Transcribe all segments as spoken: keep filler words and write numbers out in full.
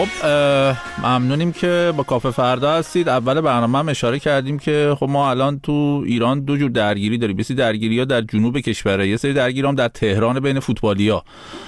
خب ممنونیم که با کافه فردا هستید. اول برنامه هم اشاره کردیم که خب ما الان تو ایران دو جور درگیری داریم. یه سری درگیری‌ها در جنوب کشوره، یه سری درگیری هم در تهران بین فوتبالی‌ها.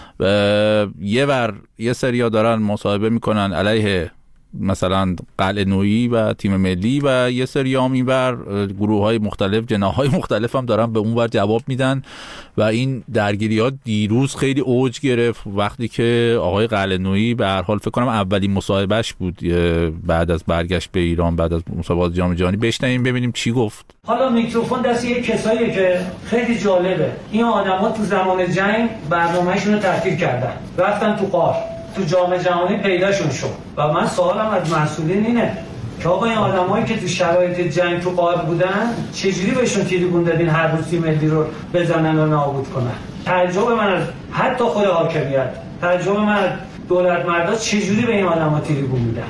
یه ور یه سری‌ها دارن مصاحبه میکنن علیه مثلا قلعه‌نویی و تیم ملی و یه سری هم اینور گروه‌های مختلف، جناح‌های مختلف هم دارن به اونور جواب میدن و این درگیری‌ها دیروز خیلی اوج گرفت وقتی که آقای قلعه‌نویی به هر حال فکر کنم اولین مصاحبهش بود بعد از برگشت به ایران بعد از مسابقات جام جهانی. بشنویم ببینیم چی گفت. حالا میکروفون دست یه کساییه که خیلی جالبه. این آدم‌ها تو زمان جنگ برنامه‌شون رو تعطیل کردن، رفتن تو غار، تو جام جهانی پیداشون شد و من سوالم از مسئولین اینه که آقا این آدمایی که تو شرایط جنگ تو غار بودن چجوری بهشون تریبون دادین هر روز تیم ملی رو بزنن و نابود کنن؟ تعجب من از حتی خود حاکمیت، تعجب من از دولت مردا چجوری به این آدما تریبون میدن.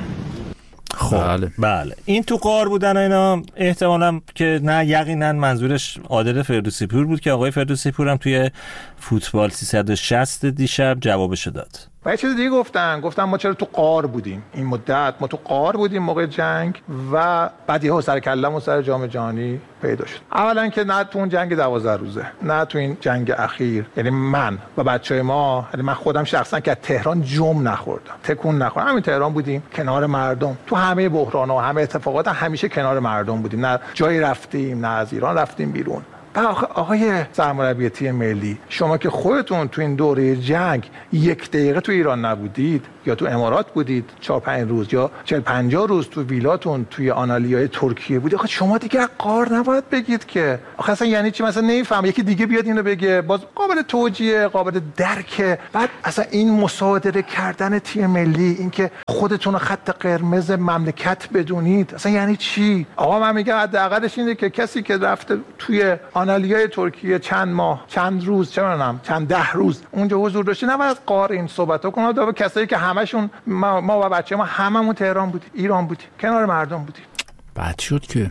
خب بله. بله این تو غار بودن اینا احتمالاً که نه یقینا منظورش عادل فردوسی پور بود که آقای فردوسی پور هم توی فوتبال سیصد و شصت دیشب جوابشو داد. و یه چیز دیگه گفتن گفتن ما چرا تو غار بودیم این مدت، ما تو غار بودیم موقع جنگ و بعد یهو سر کله‌مون سر جام جهانی پیدا شد. اولا که نه تو اون جنگ دوازده روزه، نه تو این جنگ اخیر، یعنی من و بچهای ما، یعنی من خودم شخصا که تهران جم نخوردم، تکون نخوردم، همین تهران بودیم کنار مردم، تو همه بحران‌ها و همه اتفاقات همیشه کنار مردم بودیم، نه جایی رفتیم نه از ایران رفتیم بیرون. آقای سرمربی تیم ملی، شما که خودتون تو این دوره جنگ یک دقیقه تو ایران نبودید یا تو امارات بودید چهار پنج روز یا چهل پنجاه روز تو ویلاتون توی آنالیای ترکیه بودید، آخه شما دیگه غار نباید بگید که. آخه اصلا یعنی چی؟ مثلا نمیفهم یکی دیگه بیاد اینو بگه، باز قابل توجیه، قابل درکه. بعد اصلا این مصادره کردن تیم ملی، این که خودتون رو خط قرمز مملکت بدونید، اصلا یعنی چی؟ آقا من میگم حداقلش اینه که کسی که رفته توی آنالیای ترکیه چند ماه چند روز چه میدونم چند ده روز اونجا حضور داشته، نباید از غار این صحبتو کنه. دابا کسایی که همشون ما, ما و بچه ما هممون تهران بودیم، ایران بودیم، کنار مردم بودیم. بعد شد که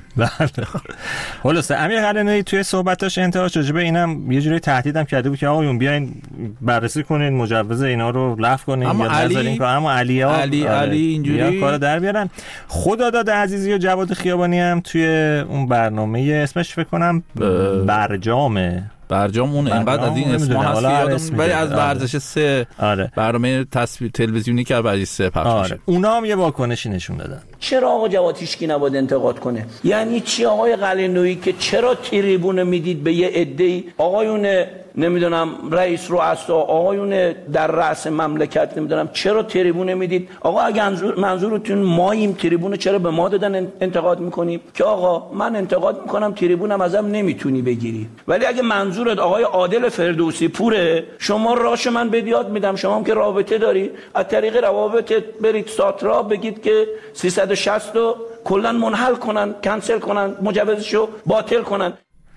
خلاصه امیر قلعه‌نویی توی صحبتاش انتهاش راجع به اینم یه جوری تهدیدم کرده بود که آقایون بیاین بررسی کنین مجوز اینا رو لغو کنین یا نذارین که اما علی‌ها علی علی اینجوری کارو در بیارن. خداداد عزیزی و جواد خیابانی هم توی اون برنامه اسمش فکر کنم برجامه برجام اون اینقدر از این اسما هست که یادم ولی از ورزش سه آره. برنامه تصویر تلویزیونی که ورزش سه پخش آره. میشه. اونا هم یه واکنشی نشون دادن. چرا آقا جواد هیچکی نباید انتقاد کنه؟ یعنی چی آقای قلعه‌نویی که چرا تریبون میدید به یه عده‌ای آقایون نمیدونم رئیس رؤسا، آقایون در رأس مملکت، نمیدونم چرا تریبون میدید؟ آقا اگه منظورتون ماییم تریبون چرا به ما دادن انتقاد میکنیم؟ که آقا من انتقاد میکنم تریبونم ازم نمیتونی بگیری، ولی اگه منظورت آقای عادل فردوسی پوره شما راش من بدیاد میدم، شما هم که رابطه داری از طریق روابط برید ساترا بگید که سیصد و شصت رو کلا منحل کنن، کنسل کنن، مجوزشو باطل کنن.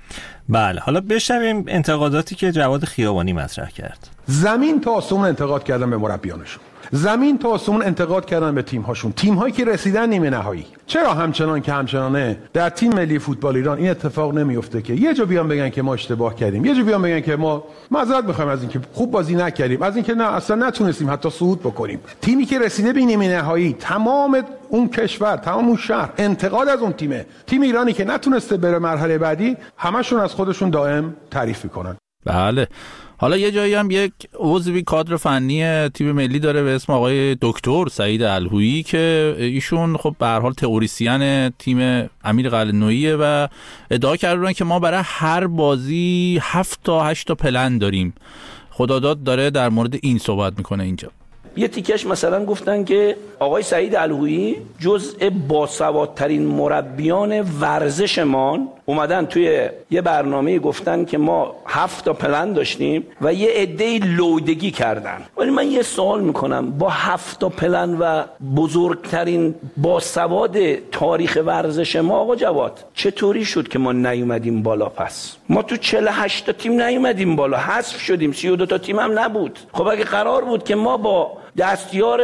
بله حالا بشنویم انتقاداتی که جواد خیابانی مطرح کرد. زمین تا آسمون انتقاد کردن به مربیانشون، زمین تا آسمون انتقاد کردن به تیم هاشون، تیم هایی که رسیدن نیمه نهایی. چرا همچنان که همچنانه در تیم ملی فوتبال ایران این اتفاق نمیفته که یه جا بیان بگن که ما اشتباه کردیم، یه جا بیان بگن که ما معذرت میخوایم از اینکه خوب بازی نکردیم، از اینکه نه اصلا نتونستیم حتی صعود بکنیم. تیمی که رسیده به نیمه نهایی، تمام اون کشور، تمام اون شهر انتقاد از اون تیمه. تیم ایرانی که نتونسته بره مرحله بعدی، همشون از خودشون دائم تعریف میکنن. بله حالا یه جایی هم یک عضوی کادر فنی تیم ملی داره به اسم آقای دکتر سعید الهویی که ایشون خب به هر حال تئوریسین تیم امیر قلعه‌نویی و ادعا کردن که ما برای هر بازی هفت تا هشت تا پلن داریم. خداداد داره در مورد این صحبت میکنه اینجا. یه تیکش مثلا گفتن که آقای سعید الهویی جزء باسوادترین مربیان ورزشمان اومدن توی یه برنامه گفتن که ما هفت تا پلن داشتیم و یه عده‌ای لودگی کردن. ولی من یه سوال میکنم، با هفت تا پلن و بزرگترین باسواد تاریخ ورزش ما آقا جواد چطوری شد که ما نیومدیم بالا؟ پس ما تو چهل و هشت تا تیم نیومدیم بالا، حذف شدیم، سی و دو تا تیم هم نبود. خب اگه قرار بود که ما با دستیار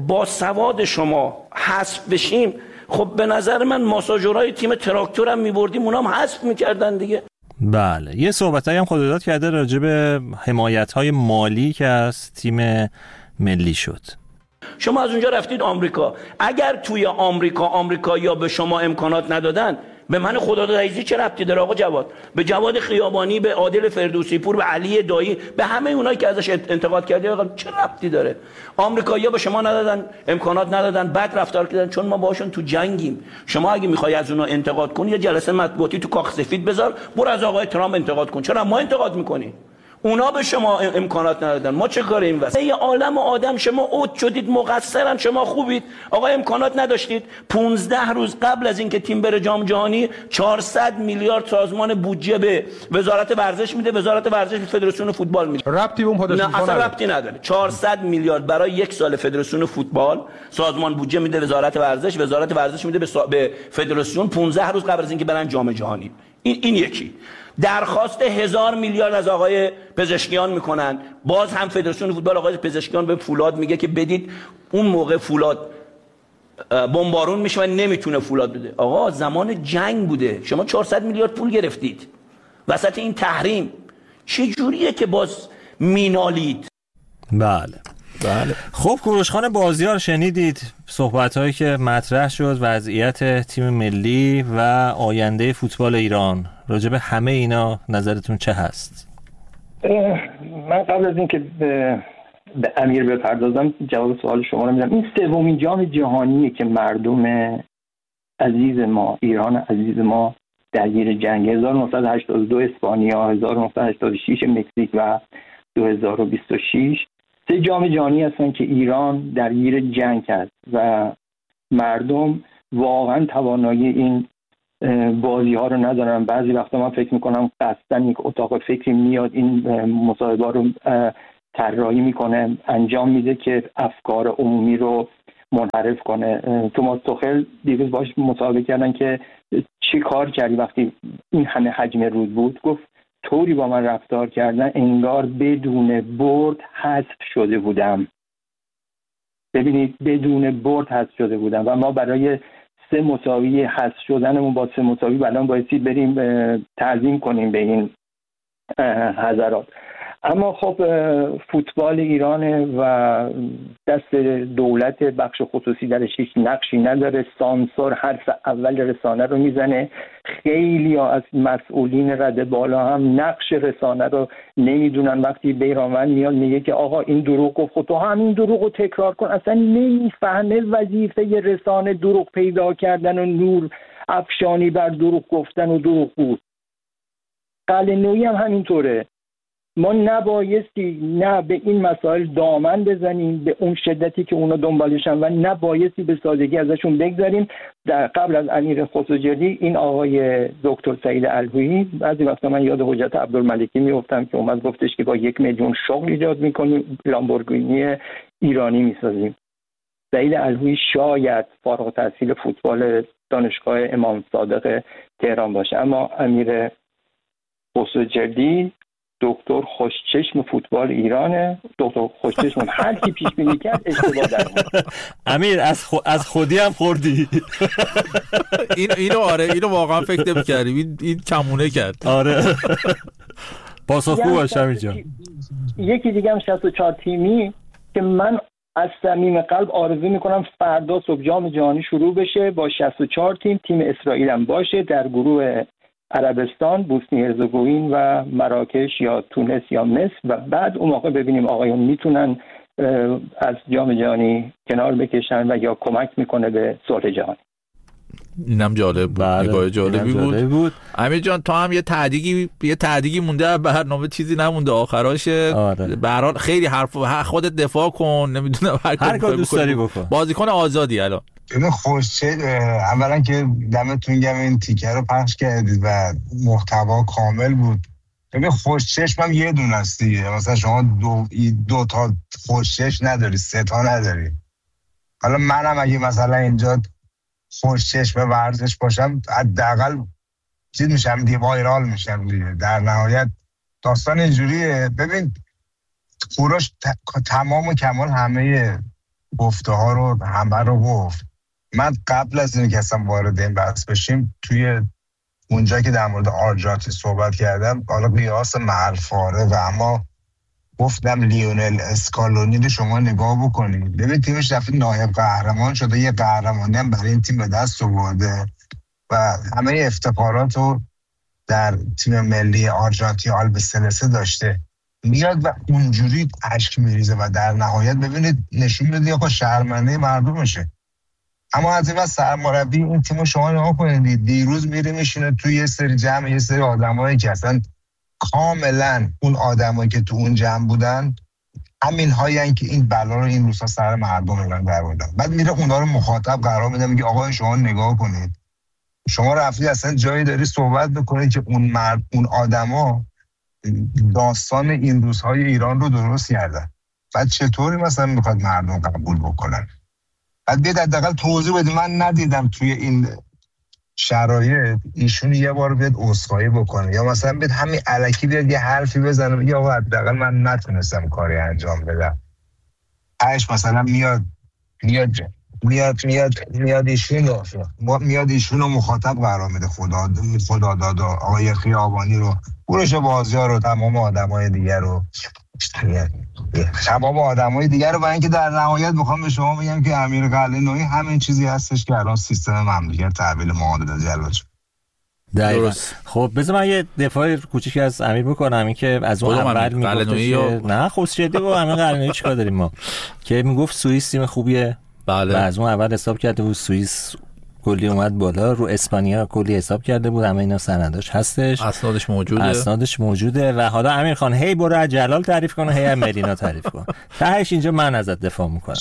باسواد شما حذف بشیم، خب به نظر من ماساژورای تیم تراکتور هم میبردیم، اونا هم حذف میکردن دیگه. بله یه صحبتایی هم خداداد کرده راجع به حمایت‌های مالی که از تیم ملی شد. شما از اونجا رفتید آمریکا. اگر توی آمریکا آمریکایی‌ها به شما امکانات ندادن، به من خدا رئیسی چه ربطی داره آقا جواد؟ به جواد خیابانی، به عادل فردوسی پور، به علی دایی، به همه اونایی که ازش انتقاد کردی آقا چه ربطی داره؟ آمریکایی‌ها به شما ندادن، امکانات ندادن، بد رفتار کردن چون ما باشون تو جنگیم. شما اگه میخوای از اونها انتقاد کنی یه جلسه مطبوعاتی تو کاخ سفید بذار، برو از آقای ترامپ انتقاد کن. چرا ما انتقاد میکنی؟ اونا به شما امکانات ندادن، ما چه کار این واسه یه عالم آدم شما اوت شدید، مقصرن، شما خوبید آقا امکانات نداشتید. پانزده روز قبل از اینکه تیم بره جام جهانی چهارصد میلیارد سازمان بودجه به وزارت ورزش میده، وزارت ورزش به فدراسیون فوتبال میده. ربطی به اون پاداش نه اصلا ربطی نداره. چهارصد میلیارد برای یک سال فدراسیون فوتبال سازمان بودجه میده وزارت ورزش، وزارت ورزش میده به, سا... به فدراسیون پانزده روز قبل از اینکه برن جام جهانی. این این یکی. درخواست هزار میلیارد از آقای پزشکیان میکنن، باز هم فدراسیون فوتبال آقای پزشکیان به فولاد میگه که بدید. اون موقع فولاد بمبارون میشه و نمیتونه فولاد بده. آقا زمان جنگ بوده، شما چهارصد میلیارد پول گرفتید وسط این تحریم، چه جوریه که باز مینالید؟ بله بله. خب کوروشخان بازیار شنیدید صحبت‌هایی که مطرح شد، وضعیت تیم ملی و آینده فوتبال ایران. راجع به همه اینا نظرتون چه هست؟ من قبل از اینکه به, به امیر بپردازم جواب سوال شما رو میدم. این سومین جام جهانیه که مردم عزیز ما، ایران عزیز ما درگیر جنگ. هزار و نهصد و هشتاد و دو اسپانیا، هزار و نهصد و هشتاد و شش مکزیک و دو هزار و بیست و شش سه جام جهانی هستن که ایران درگیر جنگ است و مردم واقعا توانایی این بازی ها رو ندارن. بعضی وقتا من فکر میکنم قصدن یک اتاق فکری میاد این مصاحبه رو طراحی میکنه، انجام میده که افکار عمومی رو منحرف کنه. توماس توخل دیروز باش مصاحبه کردن که چی کار کردی وقتی این همه حجم رود بود؟ گفت طوری با من رفتار کردن انگار بدون برد حذف شده بودم. ببینید بدون برد حذف شده بودم و ما برای سه مساوی حذف شدنمون با سه مساوی الان بایستی بریم تعظیم کنیم به این حضرات. اما خب فوتبال ایرانه و دست دولت، بخش خصوصی درش هیچ نقشی نداره. سانسور حرف اول رسانه رو میزنه. خیلی ها از مسئولین رده بالا هم نقش رسانه رو نمیدونن. وقتی بیرانوند میاد میگه که آقا این دروغ گفت، خب تو همین دروغ رو تکرار کن. اصلا نمیفهمه وظیفه رسانه دروغ پیدا کردن و نور افشانی بر دروغ گفتن و دروغ بود. قلعه‌نویی هم همینطوره. ما نبایستی نه به این مسائل دامن بزنیم به اون شدتی که اونا دنبالشن و نبایستی به سادگی ازشون بگذاریم. در قبل از امیر خسروجردی این آقای دکتر سعید الهویی، بعضی وقتا من یاد حجت عبدالملکی میافتم که اومد گفتش که با یک میلیون شغل ایجاد میکنیم، لامبورگینی ایرانی میسازیم. سعید الهویی شاید فارغ التحصیل فوتبال دانشگاه امام صادق تهران باشه، اما امیر خسروجردی دکتر خوشچشم فوتبال ایرانه. دکتر خوشچشم هر کی پیش بینی کرد اشتباه در اومد. امیر از خو... از خودی هم خوردی. این اینو آره اینو واقعا فکر نمی‌کردم. این این کمونه کرد. آره. پاسخگو باش امیر جان. یکی دیگه هم شصت و چهار تیمی که من از صمیم قلب آرزو میکنم فردا صبح جام جهانی شروع بشه با شصت و چهار تیم. تیم اسرائیل هم باشه در گروه عربستان، بوسنی هرزگوین و مراکش یا تونس یا مصر و بعد اون موقع ببینیم آقایون میتونن از جام جهانی کنار بکشن و یا کمک میکنه به صلح جهانی. اینم جالب بود. نگاه جالبی بود. بود. امیر جان تو هم یه تعدیگی یه تعدیگی مونده برنامه، چیزی نمونده آخراشه. آره. به هر حال خیلی حرف خودت دفاع کن، نمیدونم هر کار دوست داری بکن. بازیکن آزادی الان. ببین خوشچه اولا که دمتون گرم این تیکه رو پخش کردید و محتوا کامل بود. ببین خوشچشم هم یه دونه است دیگه. مثلا شما دو دو تا خوشچشم نداری، سه تا نداری. حالا منم اگه مثلا اینجا خوشچشم ورزش باشم حداقل چیز میشم دیگه، وایرال میشم دیگه. در نهایت داستان اینجوریه. ببین کوروش ت... تمام و کمال همه گفته ها رو همه رو گفت. من قبل از اینکه اصلا وارد این بحث بشیم توی اونجا که در مورد آرجاتی صحبت کردم، حالا قیاس محل فاره و اما گفتم لیونل اسکالونی رو شما نگاه بکنید، ببین تیمش دفعه نایب قهرمان شده، یه قهرمانی هم برای این تیم به دست آورده و همه افتخارات رو در تیم ملی آرژانتین آلبیسلسه داشته، میاد و اونجوری اشک میریزه و در نهایت ببینید نشون میده یا شرمنده مردمشه. اما از این وقت سرمربی این تیمو شما نگاه کنید، دیروز میره میشینه توی یه سری جمع یه سری آدمایی که اصلا کاملا اون آدمایی که تو اون جمع بودن همین هایی که این بلا رو این روزها سر مردم ایران در آوردن، بعد میره اونا رو مخاطب قرار میده، میگه آقا شما نگاه کنید، شما رفتی اصلا جایی داری صحبت بکنید که اون مرد اون آدما داستان این روزهای ایران رو درست کردن، بعد چطوری مثلا میخواد مردم قبول بکنن؟ بعد بیاد حداقل توضیح بده. من ندیدم توی این شرایط ایشون یه بار بیاد عذرخواهی بکنه یا مثلا بیاد همین الکی بیاد یه حرفی بزنه بگه آقا حداقل من نتونستم کاری انجام بدم. هاش مثلا میاد میاد میاد میاد میاد ایشون رو میاد ایشون رو مخاطب قرار میده، خدا خدا داد آقای خیابانی رو، بروش بازی‌ها رو، تمام آدمای دیگر رو، تمام آدمای دیگر رو، برای اینکه در نهایت میخوام به شما بگم که امیر قلعه‌نویی همین چیزی هستش که الان سیستم مملکت تحویل معادله داده جلوه. درست. خب بذار من یه دفاع کوچیکی از امیر بکنم، این که از اون اول میگفتش یا... نه خب جدی با امیر قلعه‌نویی چیکار داریم ما، که میگفت سوئیس تیم خوبیه، بله، و از اون اول حساب کرده بود سوئیس کلی اومد بالا، رو اسپانیا کلی حساب کرده بود، همه اینا سنداش هستش، اسنادش موجوده اسنادش موجوده و حالا امیر خان هی برو از جلال تعریف کن و هی از مدینا تعریف کن، تهش اینجا من ازت دفاع میکنم.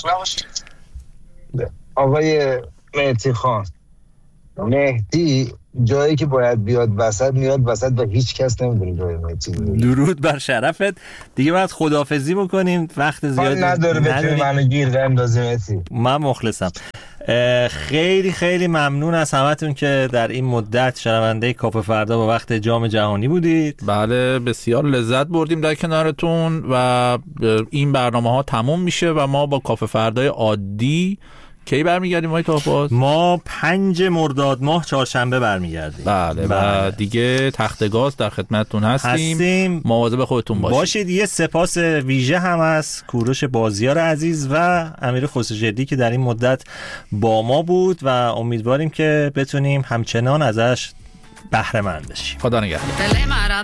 آقای مهدی خان، مهدی جایی که باید بیاد وسط میاد وسط و هیچ کس نمیدونه جای مهدی. درود بر شرفت. دیگه باید خداحافظی بکنیم، وقت زیادی نداره بتونی منو گیر اندازی مهدی. من مخلصم. خیلی خیلی ممنون از همتون که در این مدت شنونده کافه فردا با وقت جام جهانی بودید. بله بسیار لذت بردیم در کنارتون و این برنامه ها تموم میشه و ما با کافه فردای عادی کی برمیگردیم آقای تاپاس؟ ما پنج مرداد ماه چهارشنبه برمیگردیم. بله, بله. و دیگه تخت گاز در خدمتتون هستیم, هستیم. مواظب خودتون باشید. باشید. یه سپاس ویژه هم از کوروش بازیار عزیز و امیر خسروجدی که در این مدت با ما بود و امیدواریم که بتونیم همچنان ازش بهره مند بشیم. خدا نگهدار.